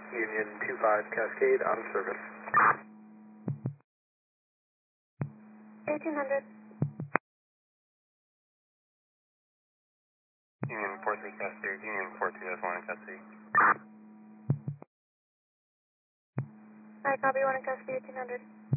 Union 25 Cascade, out of service. 1800. Union 43 Cascade, Union 42-1 Cascade. I copy 1 in Cascade, 1800.